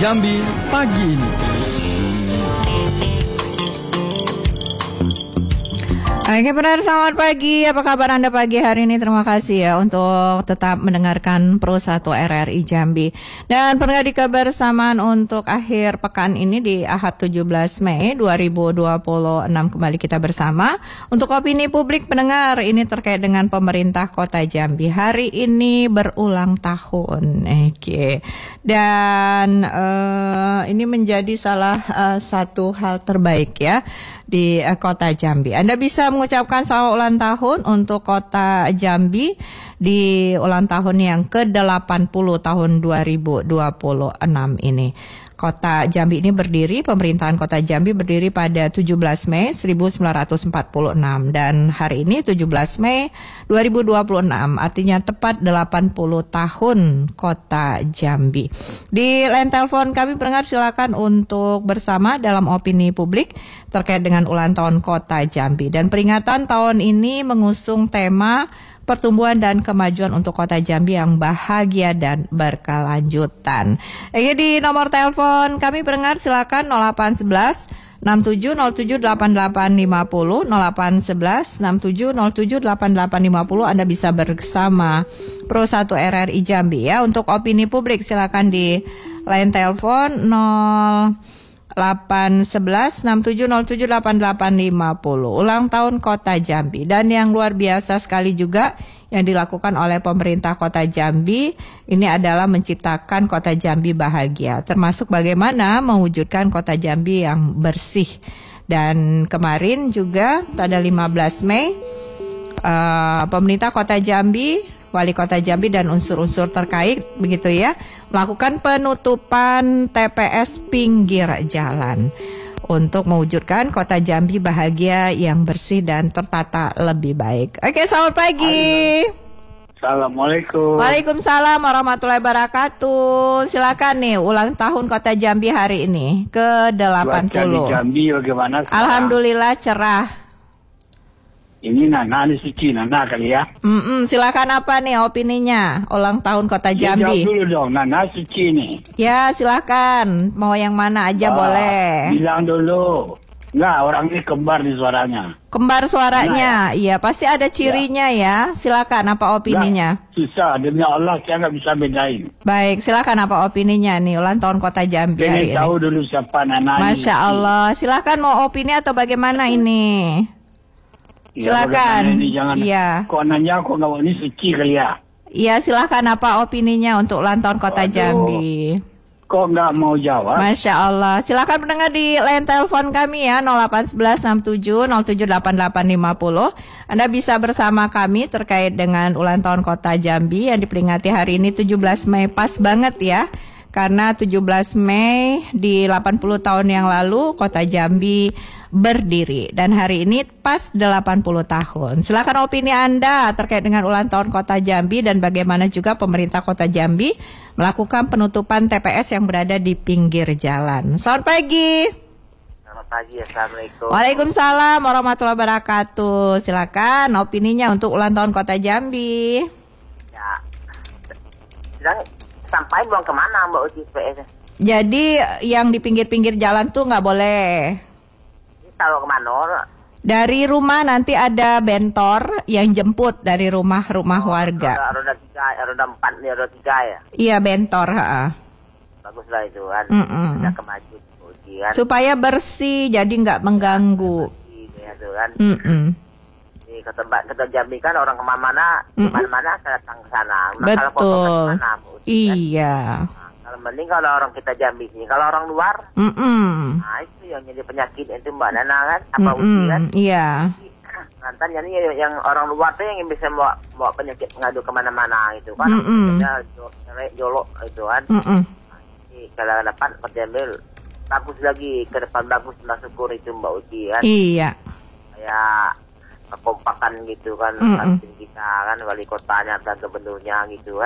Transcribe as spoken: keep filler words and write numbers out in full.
Jambi pagi ini. Oke, benar, selamat pagi. Apa kabar Anda pagi hari ini? Terima kasih ya untuk tetap mendengarkan Pro satu R R I Jambi. Dan pendengar di kebersamaan untuk akhir pekan ini di Ahad tujuh belas Mei dua ribu dua puluh enam kembali kita bersama. Untuk opini publik pendengar ini terkait dengan pemerintah Kota Jambi. Hari ini berulang tahun. Oke. Dan uh, ini menjadi salah uh, satu hal terbaik ya di uh, Kota Jambi. Anda bisa mengucapkan selamat ulang tahun untuk Kota Jambi di ulang tahun yang ke delapan puluh tahun dua ribu dua puluh enam ini. Kota Jambi ini berdiri, pemerintahan Kota Jambi berdiri pada tujuh belas Mei seribu sembilan ratus empat puluh enam dan hari ini tujuh belas Mei dua ribu dua puluh enam artinya tepat delapan puluh tahun Kota Jambi. Di line telepon kami pendengar silakan untuk bersama dalam opini publik terkait dengan ulang tahun Kota Jambi dan peringatan tahun ini mengusung tema pertumbuhan dan kemajuan untuk Kota Jambi yang bahagia dan berkelanjutan. Oke, di nomor telepon kami pendengar silakan nol delapan satu satu enam tujuh nol tujuh delapan delapan lima nol nol delapan satu satu enam tujuh nol tujuh delapan delapan lima nol. Anda bisa bersama Pro satu R R I Jambi ya. Untuk opini publik silakan di line telepon nol delapan satu satu enam tujuh nol tujuh delapan delapan lima nol. Ulang tahun Kota Jambi. Dan yang luar biasa sekali juga yang dilakukan oleh pemerintah Kota Jambi ini adalah menciptakan Kota Jambi bahagia, termasuk bagaimana mewujudkan Kota Jambi yang bersih. Dan kemarin juga pada lima belas Mei uh, pemerintah Kota Jambi, Wali Kota Jambi dan unsur-unsur terkait begitu ya melakukan penutupan T P S pinggir jalan untuk mewujudkan Kota Jambi bahagia yang bersih dan tertata lebih baik. Oke, selamat pagi. Assalamualaikum. Waalaikumsalam warahmatullahi wabarakatuh. Silakan nih ulang tahun Kota Jambi hari ini ke delapan puluh. Cuaca di Jambi bagaimana sekarang? Alhamdulillah cerah. Ini Nana di suci Nana kali ya. Mm-mm, silakan apa nih opininya ulang tahun Kota Ya, Jambi? jawab dulu dong, Nana suci nih. Ya silakan, mau yang mana aja Ah, boleh. Bilang dulu. Enggak, orang ini kembar di suaranya. Kembar suaranya, iya pasti ada cirinya ya. Silakan apa opininya? Nggak, susah, demi Allah saya nggak bisa bedain. Baik, silakan apa opininya nih ulang tahun Kota Jambi hari Pengen tahu ini? dulu siapa Nana ini. Masya Allah, silakan mau opini atau bagaimana ini? Ya, Silakan. Ini jangan. Iya. Kok nanya kok nggak mau ini suci kali ya? Iya silakan apa opininya untuk ulang tahun Kota Waduh. Jambi? Kok nggak mau jawab? Masya Allah, silakan pendengar di line telepon kami ya nol delapan satu satu enam tujuh nol tujuh delapan delapan lima nol. Anda bisa bersama kami terkait dengan ulang tahun Kota Jambi yang diperingati hari ini tujuh belas Mei, pas banget ya. Karena tujuh belas Mei di delapan puluh tahun yang lalu Kota Jambi berdiri dan hari ini pas delapan puluh tahun. Silakan opini Anda terkait dengan ulang tahun Kota Jambi dan bagaimana juga pemerintah Kota Jambi melakukan penutupan T P S yang berada di pinggir jalan. Selamat pagi. Selamat pagi, Assalamualaikum. Waalaikumsalam warahmatullahi wabarakatuh. Silakan opininya untuk ulang tahun Kota Jambi. Ya, sedang sampai buang kemana Mbak Uci P S? Jadi yang di pinggir-pinggir jalan tuh nggak boleh. Ini taruh kemana? Dari rumah nanti ada bentor yang jemput dari rumah-rumah warga. Roda, roda tiga, roda empat nih, roda tiga ya. Iya bentor, ha. Baguslah itu kan. Mm-mm. Ada kemajuan Mbak Uci kan. Supaya bersih, jadi nggak mengganggu. Ini ya tuh kan. Mm-mm. Di kota kota Jambi kan orang kemana-mana, Mm-mm. kemana-mana saya datang ke sana. Nah, kalau foto Betul. ke mana Mbak Uci, kan? Iya. Nah, kalau mending kalau orang kita Jambi sini, kalau orang luar, Mm-mm. nah itu yang jadi penyakit itu Mbak Nana kan, apa Uci kan? Mm-mm. Iya. Nanti ini yang orang luar tuh yang bisa bawa, bawa penyakit ngadu kemana-mana gitu kan. Mm-mm. Ada jolok itu kan. Mm-mm. Jadi kalau depan Jambil bagus lagi, ke depan bagus, bersyukur itu Mbak Uci kan. Iya. Kayak kekompakan gitu kan, Mm-mm. kantin kita kan, wali kotanya dan gubernurnya gitu kan.